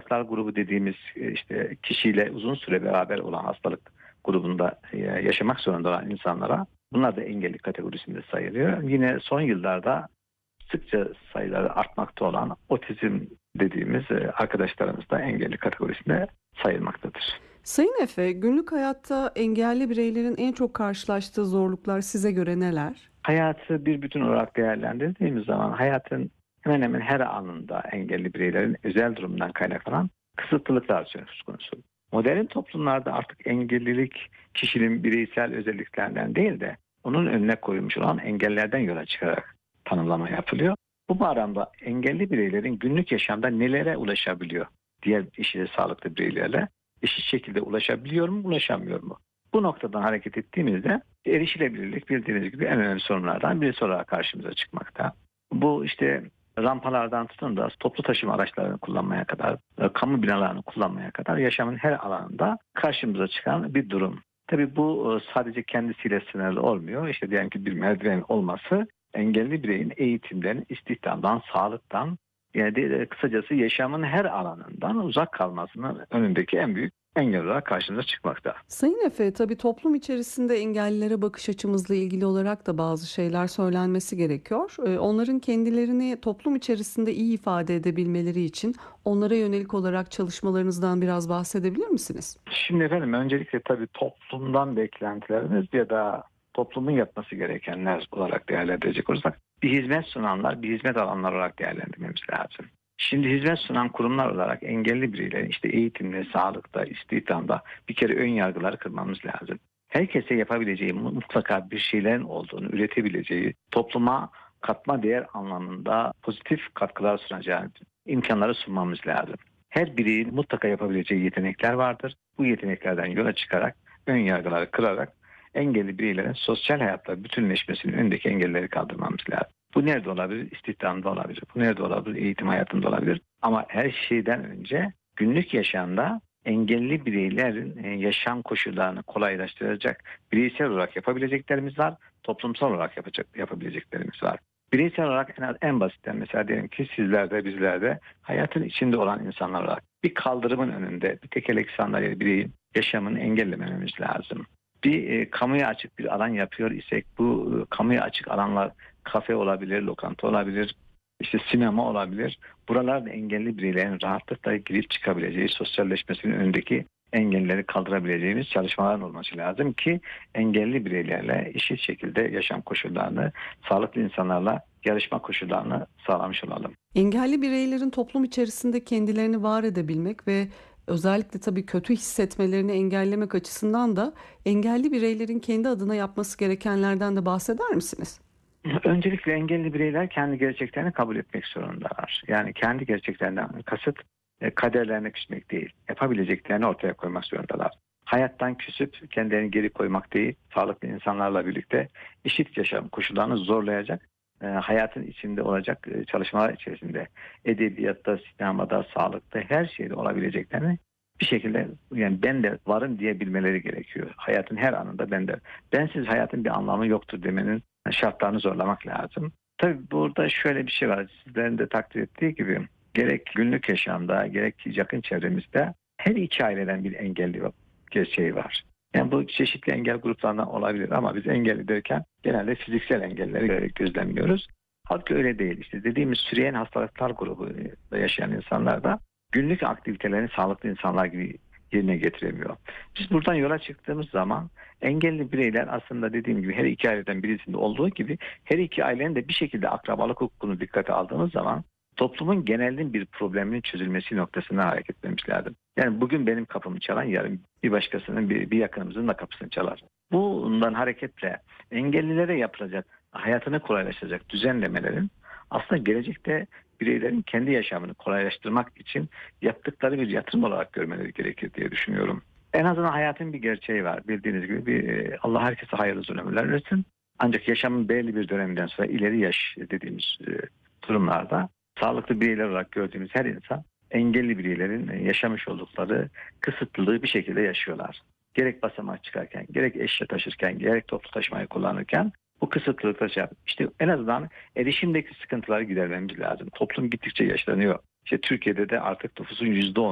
hastalıklar grubu dediğimiz işte kişiyle uzun süre beraber olan hastalık grubunda yaşamak zorunda olan insanlara, bunlar da engelli kategorisinde sayılıyor. Yine son yıllarda sıkça sayıları artmakta olan otizm dediğimiz arkadaşlarımız da engelli kategorisinde sayılmaktadır. Sayın Efe, günlük hayatta engelli bireylerin en çok karşılaştığı zorluklar size göre neler? Hayatı bir bütün olarak değerlendirdiğimiz zaman hayatın hemen hemen her anında engelli bireylerin özel durumundan kaynaklanan kısıtlılıklar söz konusu. Modern toplumlarda artık engellilik kişinin bireysel özelliklerinden değil de onun önüne koyulmuş olan engellerden yola çıkarak tanımlama yapılıyor. Bu bağlamda engelli bireylerin günlük yaşamda nelere ulaşabiliyor? Diğer sağlıklı bireylerle eşit şekilde ulaşabiliyor mu, ulaşamıyor mu? Bu noktadan hareket ettiğimizde erişilebilirlik bildiğiniz gibi en önemli sorunlardan birisi olarak karşımıza çıkmakta. Bu işte rampalardan tutun da toplu taşıma araçlarını kullanmaya kadar, kamu binalarını kullanmaya kadar yaşamın her alanında karşımıza çıkan bir durum. Tabii bu sadece kendisiyle sınırlı olmuyor. İşte diyelim ki bir merdiven olması engelli bireyin eğitimden, istihdamdan, sağlıktan, yani kısacası yaşamın her alanından uzak kalmasının önündeki en büyük engel olarak karşımıza çıkmakta. Sayın Efe, tabii toplum içerisinde engellilere bakış açımızla ilgili olarak da bazı şeyler söylenmesi gerekiyor. Onların kendilerini toplum içerisinde iyi ifade edebilmeleri için onlara yönelik olarak çalışmalarınızdan biraz bahsedebilir misiniz? Şimdi efendim öncelikle tabii toplumdan beklentilerimiz ya da toplumun yapması gerekenler olarak değerlendirecek olursak bir hizmet sunanlar, bir hizmet alanlar olarak değerlendirmemiz lazım. Şimdi hizmet sunan kurumlar olarak engelli bireylerin işte eğitimde, sağlıkta, istihdamda bir kere ön yargıları kırmamız lazım. Herkese yapabileceği mutlaka bir şeylerin olduğunu, üretebileceği, topluma katma değer anlamında pozitif katkılar sunacağı imkanları sunmamız lazım. Her bireyin mutlaka yapabileceği yetenekler vardır. Bu yeteneklerden yola çıkarak, ön yargıları kırarak engelli bireylerin sosyal hayatta bütünleşmesinin önündeki engelleri kaldırmamız lazım. Bu nerede olabilir? İstihdamda olabilir. Bu nerede olabilir? Eğitim hayatında olabilir. Ama her şeyden önce günlük yaşamda engelli bireylerin yaşam koşullarını kolaylaştıracak bireysel olarak yapabileceklerimiz var. Toplumsal olarak yapabileceklerimiz var. Bireysel olarak en basitten mesela diyelim ki sizlerde bizlerde hayatın içinde olan insanlar olarak bir kaldırımın önünde bir tekerlekli sandalye bireyin yaşamını engellememiz lazım. Bir kamuya açık bir alan yapıyor isek bu kamuya açık alanlar kafe olabilir, lokanta olabilir, işte sinema olabilir. Buralarda engelli bireylerin rahatlıkla girip çıkabileceği, sosyalleşmesinin önündeki engelleri kaldırabileceğimiz çalışmaların olması lazım ki engelli bireylerle eşit şekilde yaşam koşullarını, sağlıklı insanlarla yarışma koşullarını sağlamış olalım. Engelli bireylerin toplum içerisinde kendilerini var edebilmek ve özellikle tabii kötü hissetmelerini engellemek açısından da engelli bireylerin kendi adına yapması gerekenlerden de bahseder misiniz? Öncelikle engelli bireyler kendi gerçeklerini kabul etmek zorundalar. Yani kendi gerçeklerinden kasıt kaderlerine küsmek değil, yapabileceklerini ortaya koymak zorundalar. Hayattan küsüp kendilerini geri koymak değil, sağlıklı insanlarla birlikte eşit yaşam koşullarını zorlayacak, hayatın içinde olacak çalışmalar içerisinde edebiyatta, sinemada, sağlıkta her şeyde olabileceklerini bir şekilde yani ben de varım diyebilmeleri gerekiyor. Hayatın her anında ben de. Bensiz hayatın bir anlamı yoktur demenin şartlarını zorlamak lazım. Tabii burada şöyle bir şey var. Sizlerin de takdir ettiği gibi gerek günlük yaşamda gerek yakın çevremizde her iki aileden bir engelli gerçeği var. Yani bu çeşitli engel gruplarından olabilir ama biz engelli derken genelde fiziksel engelleri gözlemliyoruz. Halbuki öyle değil. İşte dediğimiz süreyen hastalıklar grubunda yaşayan insanlar da günlük aktivitelerini sağlıklı insanlar gibi yerine getiremiyor. Biz buradan yola çıktığımız zaman engelli bireyler aslında dediğim gibi her iki aileden birisinde olduğu gibi her iki ailenin de bir şekilde akrabalık hukukunu dikkate aldığımız zaman toplumun genelinin bir probleminin çözülmesi noktasına hareket etmemiz lazım. Yani bugün benim kapımı çalan yarın bir başkasının bir yakınımızın da kapısını çalar. Bundan hareketle engellilere yapılacak hayatını kolaylaştıracak düzenlemelerin aslında gelecekte bireylerin kendi yaşamını kolaylaştırmak için yaptıkları bir yatırım olarak görmeleri gerekir diye düşünüyorum. En azından hayatın bir gerçeği var. Bildiğiniz gibi Allah herkese hayırlı uzun ömürler versin. Ancak yaşamın belli bir döneminden sonra ileri yaş dediğimiz durumlarda sağlıklı bireyler olarak gördüğümüz her insan engelli bireylerin yaşamış oldukları kısıtlılığı bir şekilde yaşıyorlar. Gerek basamağa çıkarken, gerek eşya taşırken, gerek toplu taşımayı kullanırken bu kısıtlılıkta işte en azından erişimdeki sıkıntıları gidermemiz lazım. Toplum gittikçe yaşlanıyor. İşte Türkiye'de de artık nüfusun %10